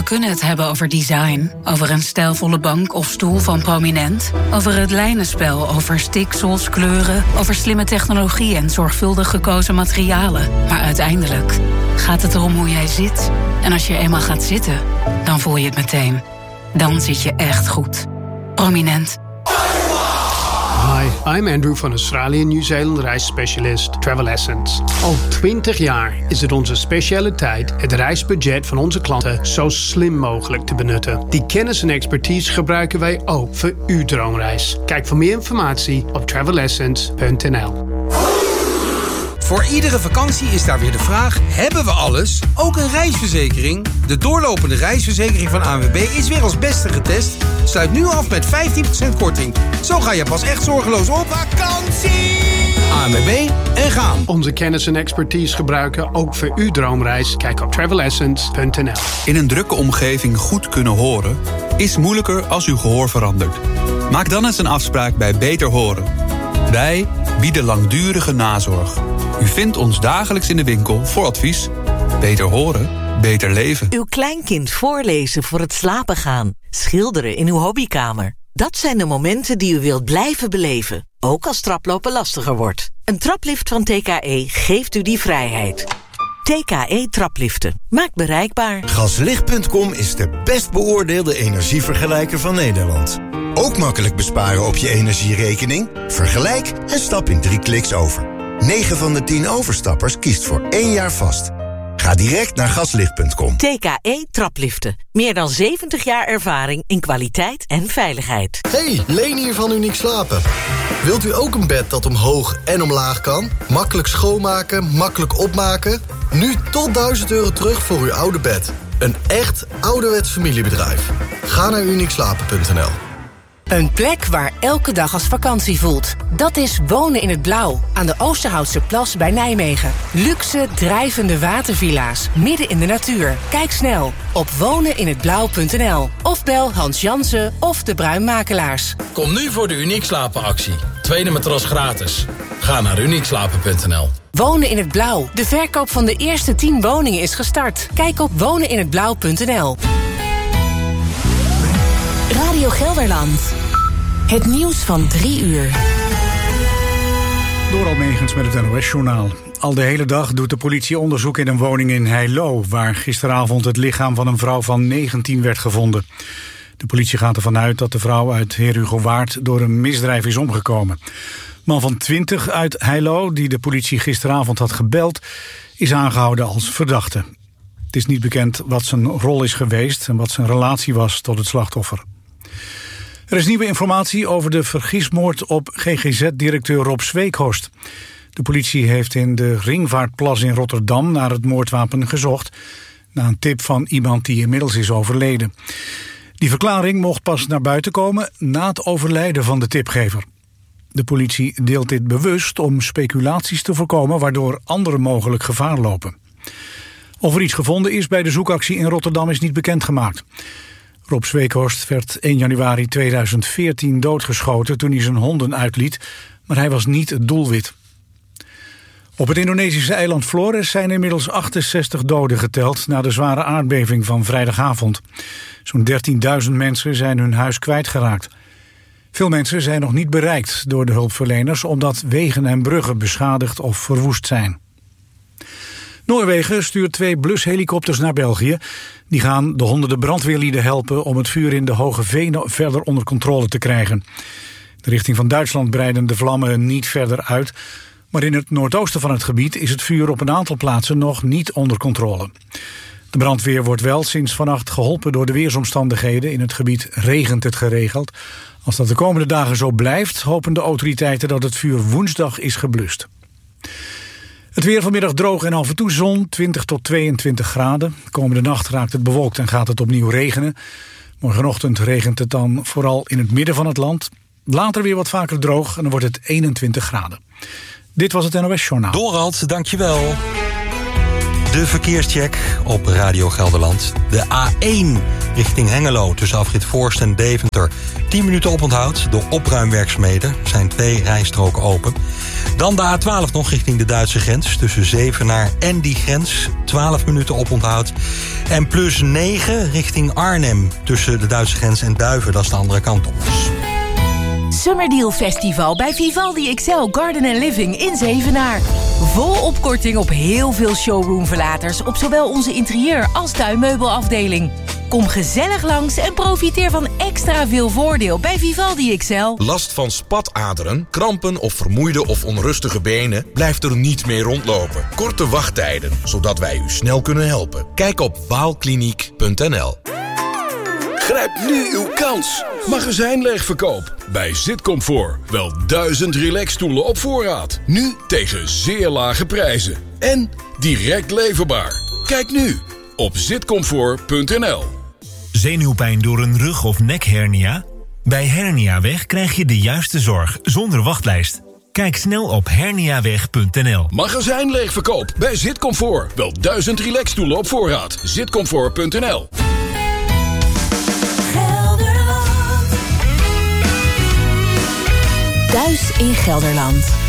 kunnen het hebben over design, over een stijlvolle bank of stoel van Prominent, over het lijnenspel, over stiksels, kleuren, over slimme technologie en zorgvuldig gekozen materialen. Maar uiteindelijk gaat het erom hoe jij zit. En als je eenmaal gaat zitten, dan voel je het meteen. Dan zit je echt goed. Prominent. Hi, I'm Andrew van Australië Nieuw-Zeeland reisspecialist Travel Essence. Al 20 jaar is het onze specialiteit het reisbudget van onze klanten zo slim mogelijk te benutten. Die kennis en expertise gebruiken wij ook voor uw droomreis. Kijk voor meer informatie op travelessence.nl. Voor iedere vakantie is daar weer de vraag: hebben we alles? Ook een reisverzekering? De doorlopende reisverzekering van ANWB is weer als beste getest. Sluit nu af met 15% korting. Zo ga je pas echt zorgeloos op vakantie. ANWB en gaan. Onze kennis en expertise gebruiken ook voor uw droomreis. Kijk op travelessence.nl. In een drukke omgeving goed kunnen horen is moeilijker als uw gehoor verandert. Maak dan eens een afspraak bij Beter Horen. Wij bieden langdurige nazorg. U vindt ons dagelijks in de winkel voor advies. Beter horen, beter leven. Uw kleinkind voorlezen voor het slapen gaan. Schilderen in uw hobbykamer. Dat zijn de momenten die u wilt blijven beleven. Ook als traplopen lastiger wordt. Een traplift van TKE geeft u die vrijheid. TKE Trapliften. Maakt bereikbaar. Gaslicht.com is de best beoordeelde energievergelijker van Nederland. Ook makkelijk besparen op je energierekening? Vergelijk en stap in 3 kliks over. 9 van de 10 overstappers kiest voor 1 jaar vast. Ga direct naar gaslicht.com. TKE Trapliften. Meer dan 70 jaar ervaring in kwaliteit en veiligheid. Hey, Leen hier van Uniek Slapen. Wilt u ook een bed dat omhoog en omlaag kan? Makkelijk schoonmaken, makkelijk opmaken? Nu tot €1000 terug voor uw oude bed. Een echt ouderwets familiebedrijf. Ga naar uniekslapen.nl. Een plek waar elke dag als vakantie voelt. Dat is Wonen in het Blauw, aan de Oosterhoutse Plas bij Nijmegen. Luxe, drijvende watervilla's, midden in de natuur. Kijk snel op woneninhetblauw.nl. Of bel Hans Jansen of de Bruinmakelaars. Kom nu voor de Uniek Slapen actie. Tweede matras gratis. Ga naar uniekslapen.nl. Wonen in het Blauw. De verkoop van de eerste 10 woningen is gestart. Kijk op woneninhetblauw.nl. Radio Gelderland. Het nieuws van 3 uur. Door Almegens met het NOS-journaal. Al de hele dag doet de politie onderzoek in een woning in Heilo, waar gisteravond het lichaam van een vrouw van 19 werd gevonden. De politie gaat ervan uit dat de vrouw uit Heerhugowaard door een misdrijf is omgekomen. Een man van 20 uit Heilo, die de politie gisteravond had gebeld, is aangehouden als verdachte. Het is niet bekend wat zijn rol is geweest en wat zijn relatie was tot het slachtoffer. Er is nieuwe informatie over de vergismoord op GGZ-directeur Rob Zweekhorst. De politie heeft in de Ringvaartplas in Rotterdam naar het moordwapen gezocht, na een tip van iemand die inmiddels is overleden. Die verklaring mocht pas naar buiten komen na het overlijden van de tipgever. De politie deelt dit bewust om speculaties te voorkomen, waardoor anderen mogelijk gevaar lopen. Of er iets gevonden is bij de zoekactie in Rotterdam is niet bekendgemaakt. Rob Zweekhorst werd 1 januari 2014 doodgeschoten toen hij zijn honden uitliet, maar hij was niet het doelwit. Op het Indonesische eiland Flores zijn inmiddels 68 doden geteld na de zware aardbeving van vrijdagavond. Zo'n 13.000 mensen zijn hun huis kwijtgeraakt. Veel mensen zijn nog niet bereikt door de hulpverleners omdat wegen en bruggen beschadigd of verwoest zijn. Noorwegen stuurt 2 blushelikopters naar België. Die gaan de honderden brandweerlieden helpen om het vuur in de Hoge Venen verder onder controle te krijgen. De richting van Duitsland breiden de vlammen niet verder uit, maar in het noordoosten van het gebied is het vuur op een aantal plaatsen nog niet onder controle. De brandweer wordt wel sinds vannacht geholpen door de weersomstandigheden. In het gebied regent het geregeld. Als dat de komende dagen zo blijft, hopen de autoriteiten dat het vuur woensdag is geblust. Het weer vanmiddag droog en af en toe zon, 20 tot 22 graden. Komende nacht raakt het bewolkt en gaat het opnieuw regenen. Morgenochtend regent het dan vooral in het midden van het land. Later weer wat vaker droog en dan wordt het 21 graden. Dit was het NOS Journaal. Dorald, dankjewel. De verkeerscheck op Radio Gelderland. De A1 richting Hengelo tussen afrit Voorst en Deventer. 10 minuten oponthoud door opruimwerkzaamheden. Er zijn 2 rijstroken open. Dan de A12 nog richting de Duitse grens. Tussen Zevenaar en die grens. 12 minuten oponthoud. En plus 9 richting Arnhem. Tussen de Duitse grens en Duiven. Dat is de andere kant op. Summerdeal Festival bij Vivaldi XL Garden & Living in Zevenaar. Volop korting op heel veel showroomverlaters op zowel onze interieur- als tuinmeubelafdeling. Kom gezellig langs en profiteer van extra veel voordeel bij Vivaldi XL. Last van spataderen, krampen of vermoeide of onrustige benen? Blijft er niet meer rondlopen. Korte wachttijden, zodat wij u snel kunnen helpen. Kijk op waalkliniek.nl. Grijp nu uw kans. Magazijnleegverkoop. Bij Zitcomfort. Wel 1000 relaxstoelen op voorraad. Nu tegen zeer lage prijzen. En direct leverbaar. Kijk nu op zitcomfort.nl. Zenuwpijn door een rug- of nekhernia? Bij Herniaweg krijg je de juiste zorg zonder wachtlijst. Kijk snel op herniaweg.nl. Magazijnleegverkoop bij Zitcomfort. Wel 1000 relaxstoelen op voorraad. Zitcomfort.nl. Thuis in Gelderland.